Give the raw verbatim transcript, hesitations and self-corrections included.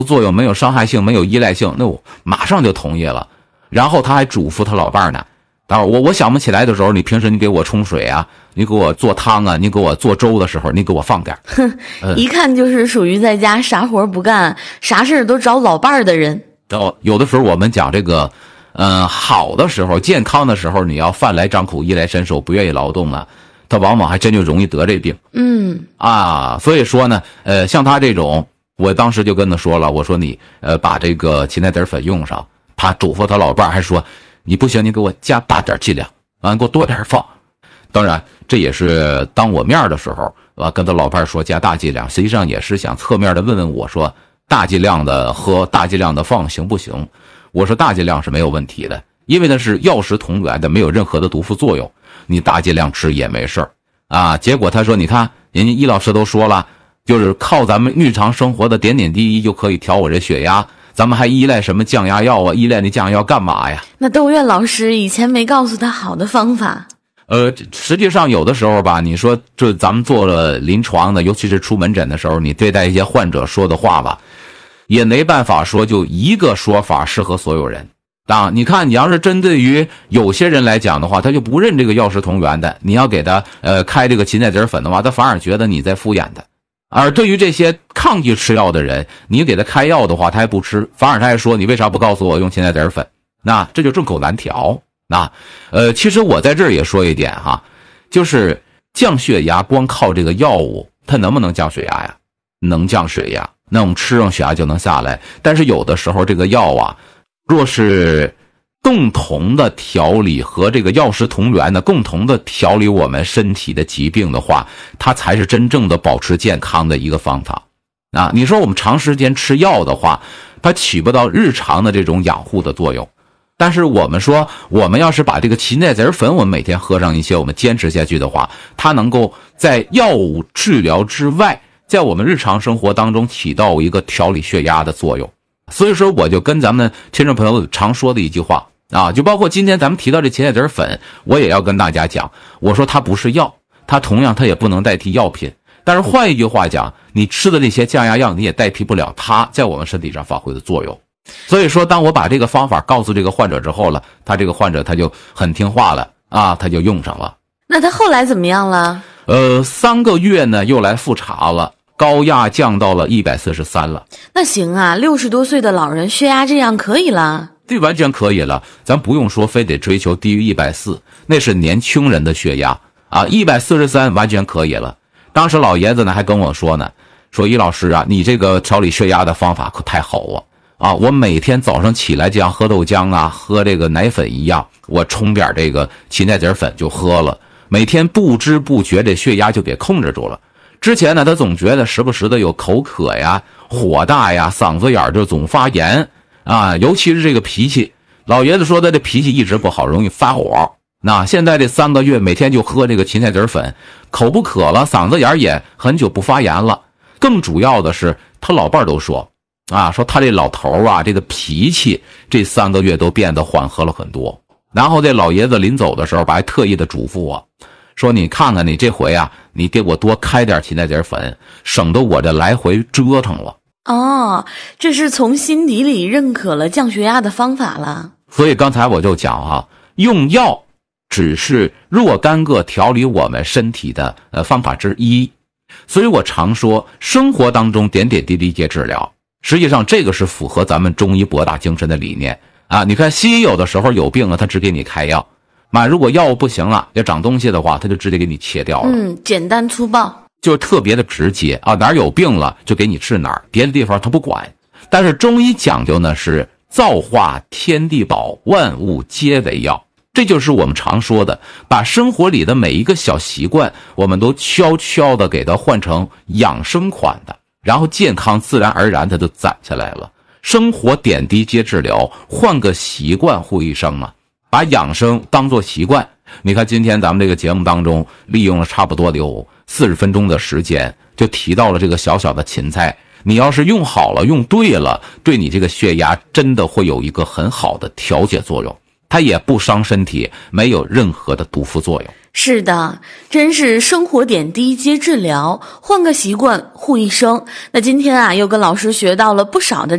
作用，没有伤害性，没有依赖性，那我马上就同意了。然后他还嘱咐他老伴儿呢，待会儿我我想不起来的时候，你平时你给我冲水啊，你给我做汤啊，你给我做粥的时候，你给我放点。 哼、嗯，一看就是属于在家啥活不干，啥事都找老伴儿的人。 哦，有的时候我们讲这个，嗯、呃，好的时候，健康的时候，你要饭来张口，衣来伸手，不愿意劳动啊，他往往还真就容易得这病。 嗯啊，所以说呢，呃，像他这种，我当时就跟他说了，我说你呃把这个芹菜籽粉用上。他嘱咐他老伴儿还说，你不行，你给我加大点剂量，完给我多点放。当然，这也是当我面的时候，啊，跟他老伴儿说加大剂量，实际上也是想侧面的问问我说，大剂量的喝，大剂量的放行不行？我说大剂量是没有问题的，因为那是药食同源的，没有任何的毒副作用，你大剂量吃也没事儿啊。结果他说，你看人家易老师都说了，就是靠咱们日常生活的点点滴滴就可以调我这血压。咱们还依赖什么降压药啊？依赖那降压药干嘛呀？ 那窦苑老师以前没告诉他好的方法。 呃，实际上有的时候吧，你说这咱们做了临床的，尤其是出门诊的时候，你对待一些患者说的话吧，也没办法说就一个说法适合所有人。啊，你看，你要是针对于有些人来讲的话，他就不认这个药食同源的，你要给他呃开这个芹菜籽粉的话，他反而觉得你在敷衍他。而对于这些抗拒吃药的人，你给他开药的话，他还不吃，反而他还说你为啥不告诉我用芹菜籽粉？那这就众口难调。那呃，其实我在这儿也说一点哈，就是降血压光靠这个药物，它能不能降血压呀？能降血压，那我们吃上血压就能下来。但是有的时候这个药啊，若是共同的调理和这个药食同源的共同的调理我们身体的疾病的话，它才是真正的保持健康的一个方法啊！你说我们长时间吃药的话，它起不到日常的这种养护的作用。但是我们说，我们要是把这个芹菜籽粉我们每天喝上一些，我们坚持下去的话，它能够在药物治疗之外，在我们日常生活当中起到一个调理血压的作用。所以说我就跟咱们的听众朋友常说的一句话啊，就包括今天咱们提到这芹菜籽粉，我也要跟大家讲，我说它不是药，它同样它也不能代替药品。但是换一句话讲，你吃的那些降压药你也代替不了它在我们身体上发挥的作用。所以说当我把这个方法告诉这个患者之后了，他这个患者他就很听话了啊，他就用上了。 那他后来怎么样了？ 呃，三个月呢又来复查了，高压降到了一百四十三了。 那行啊，六十多岁的老人血压这样可以了。 对，完全可以了，咱不用说非得追求低于一百四，那是年轻人的血压啊，一百四十三完全可以了。当时老爷子呢还跟我说呢，说易老师啊，你这个调理血压的方法可太好了啊！我每天早上起来就像喝豆浆啊，喝这个奶粉一样，我冲点这个芹菜籽粉就喝了，每天不知不觉这血压就给控制住了。之前呢，他总觉得时不时的有口渴呀、火大呀、嗓子眼就总发炎啊，尤其是这个脾气，老爷子说他这脾气一直不好，容易发火。那现在这三个月每天就喝这个芹菜籽粉，口不渴了，嗓子眼也很久不发炎了。更主要的是，他老伴都说啊，说他这老头啊，这个脾气这三个月都变得缓和了很多。然后这老爷子临走的时候，还特意的嘱咐我说，你看看你这回啊，你给我多开点芹菜籽粉，省得我这来回折腾了。 哦，这是从心底里认可了降血压的方法了。 所以刚才我就讲哈、啊，用药只是若干个调理我们身体的呃方法之一。所以我常说，生活当中点点滴滴皆治疗，实际上这个是符合咱们中医博大精深的理念啊。你看西医有的时候有病了，他只给你开药，妈，如果药物不行了，要长东西的话，他就直接给你切掉了。 嗯，简单粗暴， 就特别的直接啊，哪儿有病了就给你治哪儿，别的地方他不管。但是中医讲究呢是造化天地宝，万物皆为药。这就是我们常说的，把生活里的每一个小习惯，我们都悄悄的给它换成养生款的，然后健康自然而然它就攒下来了。生活点滴皆治疗，换个习惯护一生嘛，把养生当作习惯。你看今天咱们这个节目当中，利用了差不多的有四十分钟的时间，就提到了这个小小的芹菜。你要是用好了，用对了，对你这个血压真的会有一个很好的调节作用。它也不伤身体，没有任何的毒副作用。 是的，真是生活点滴皆治疗，换个习惯护一生。那今天啊，又跟老师学到了不少的